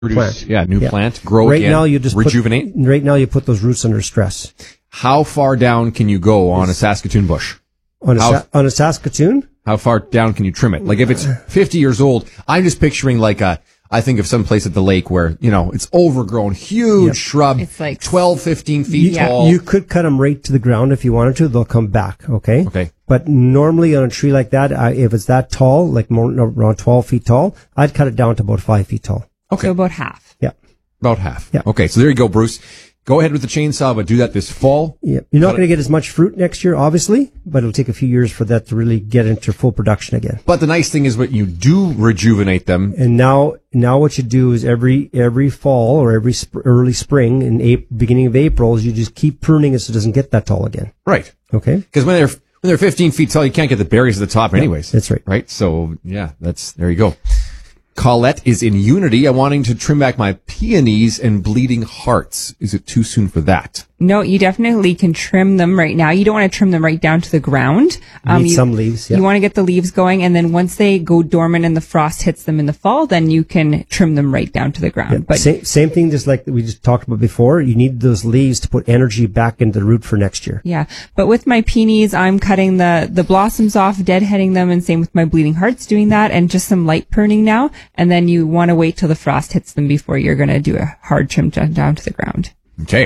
Produce, plant. new plant, grow right again, now you just rejuvenate. Right now you put those roots under stress. How far down can you go on a Saskatoon bush? On a Saskatoon? How far down can you trim it? Like if it's 50 years old, I'm just picturing I think of some place at the lake where, it's overgrown, huge shrub, It's like 12, 15 feet tall. You could cut them right to the ground if you wanted to. They'll come back, okay? Okay. But normally on a tree like that, if it's that tall, like around 12 feet tall, I'd cut it down to about 5 feet tall. Okay. So about half. Yeah. About half. Yeah. Okay, so there you go, Bruce. Go ahead with the chainsaw, but do that this fall. Yeah. You're not going to get as much fruit next year, obviously, but it'll take a few years for that to really get into full production again. But the nice thing is when you do rejuvenate them. And now what you do is every fall or every early spring in beginning of April is you just keep pruning it so it doesn't get that tall again. Right. Okay. Because when they're 15 feet tall, you can't get the berries at the top anyways. That's right. Right? So, there you go. Colette is in Unity. I'm wanting to trim back my peonies and bleeding hearts. Is it too soon for that? No, you definitely can trim them right now. You don't want to trim them right down to the ground. Need some leaves. Yeah. You want to get the leaves going, and then once they go dormant and the frost hits them in the fall, then you can trim them right down to the ground. Yeah. But same thing, just like we just talked about before. You need those leaves to put energy back into the root for next year. yeah, but with my peonies, I'm cutting the blossoms off, deadheading them, and same with my bleeding hearts, doing that, and just some light pruning now. And then you want to wait till the frost hits them before you're going to do a hard trim down to the ground. Okay.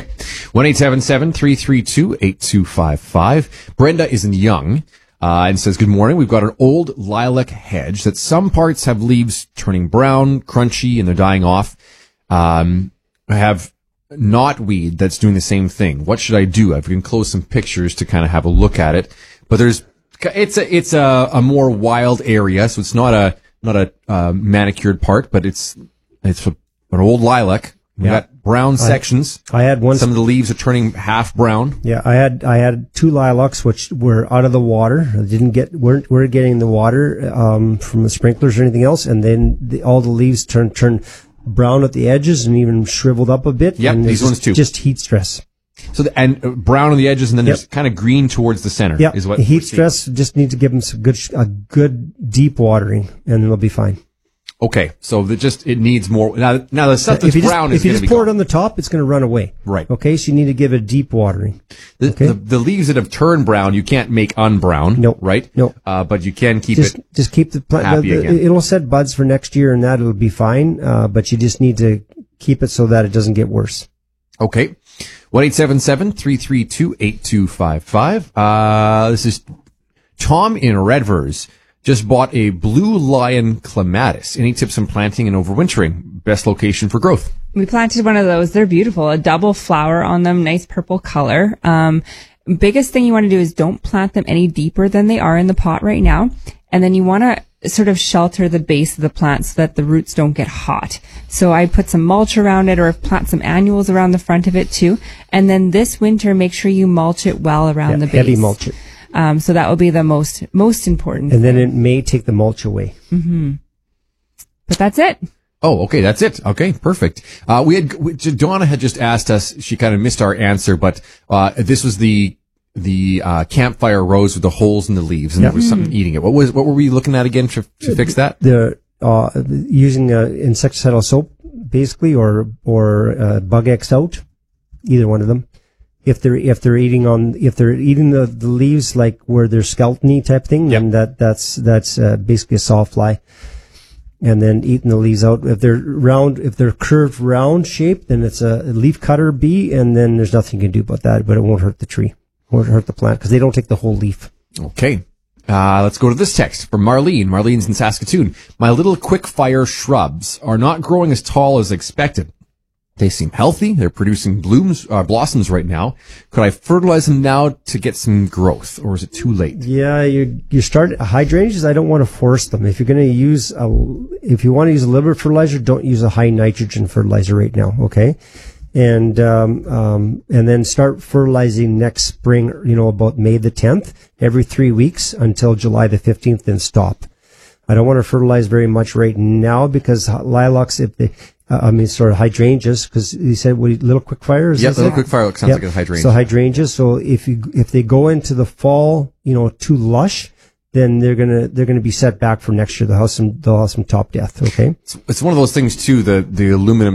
1-877-332-8255. Brenda is in Young, and says, good morning. We've got an old lilac hedge that some parts have leaves turning brown, crunchy, and they're dying off. I have knotweed that's doing the same thing. What should I do? I've enclosed some pictures to kind of have a look at it, but it's a more wild area. So it's not a manicured part, but it's an old lilac. We got brown sections. I had one. Some of the leaves are turning half brown. Yeah, I had 2 lilacs which were out of the water. Weren't getting the water from the sprinklers or anything else, and then all the leaves turned brown at the edges and even shriveled up a bit. Yep, and these ones too. Just heat stress. So brown on the edges, and then there's kind of green towards the center. Yeah, is what heat stress. Just need to give them a good deep watering, and they'll be fine. Okay, so it needs more. Now the stuff that's brown is going to be. If you just pour it on the top, it's going to run away. Right. Okay, so you need to give it deep watering. The leaves that have turned brown, you can't make unbrown. No. Right? No. But you can just keep the plant happy again. It'll set buds for next year, and that'll be fine. But you just need to keep it so that it doesn't get worse. Okay. 1-877-332-8255. This is Tom in Redvers. Just bought a blue lion clematis. Any tips on planting and overwintering? Best location for growth? We planted one of those. They're beautiful. A double flower on them, nice purple color. Biggest thing you want to do is don't plant them any deeper than they are in the pot right now. And then you want to sort of shelter the base of the plant so that the roots don't get hot. So I put some mulch around it, or plant some annuals around the front of it too. And then this winter, make sure you mulch it well around the base. Heavy mulch it. So that will be the most important. And then it may take the mulch away. Mm-hmm. But that's it. Oh, okay. That's it. Okay. Perfect. Donna had just asked us, she kind of missed our answer, but, this was the campfire rose with the holes in the leaves, and there was something eating it. What were we looking at again to fix that? Using insecticidal soap, basically, or Bug X Out, either one of them. If they're eating the leaves like where they're skeleton-y type thing, then that's basically a sawfly. And then eating the leaves out. If they're curved round shape, then it's a leaf cutter bee, and then there's nothing you can do about that, but it won't hurt the tree. Won't hurt the plant because they don't take the whole leaf. Okay. Let's go to this text from Marlene. Marlene's in Saskatoon. My little quick fire shrubs are not growing as tall as expected. They seem healthy. They're producing blossoms right now. Could I fertilize them now to get some growth, or is it too late? Yeah, you start hydrangeas. I don't want to force them. If you want to use a little bit of fertilizer, don't use a high nitrogen fertilizer right now. Okay. And then start fertilizing next spring, about May the 10th, every 3 weeks until July the 15th, then stop. I don't want to fertilize very much right now because lilacs, hydrangeas, because you said little quick fire? Little quick fire sounds like a hydrangea. So hydrangeas. So if they go into the fall, too lush, then they're gonna be set back for next year. They'll have some top death. Okay. It's one of those things too. The aluminum